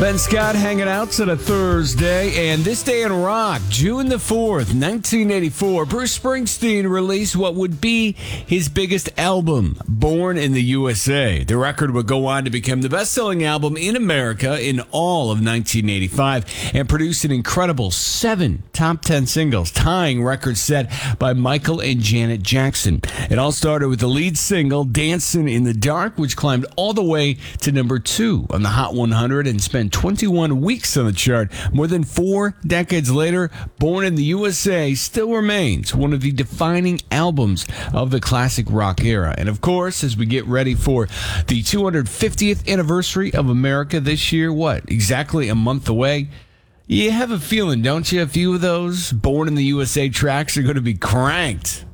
Ben Scott hanging out on a Thursday, and this day in rock, June the 4th, 1984, Bruce Springsteen released what would be his biggest album, Born in the USA. The record would go on to become the best-selling album in America in all of 1985 and produce an incredible 7 top 10 singles, tying records set by Michael and Janet Jackson. It all started with the lead single, Dancing in the Dark, which climbed all the way to number 2 on the Hot 100 and spent 21 weeks on the chart. More than 4 decades later, Born in the USA still remains one of the defining albums of the classic rock era. And of course, as we get ready for the 250th anniversary of America this year, exactly a month away, you have a feeling, don't you? A few of those Born in the USA tracks are going to be cranked.